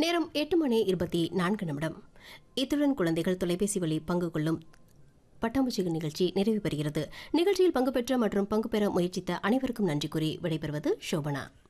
நேரம் 8:24. இத்துடன் குழந்தைகள் தொலைபேசி வழி பங்கு கொள்ளும் பட்டாம்பூச்சிகள் நிகழ்ச்சி நிறைவு பெறுகிறது. நிகழ்ச்சியில் பங்கு பெற்ற மற்றும் பங்கு பெற முயற்சித்த அனைவருக்கும் நன்றி கூறி விடைபெறுவது சோபனா.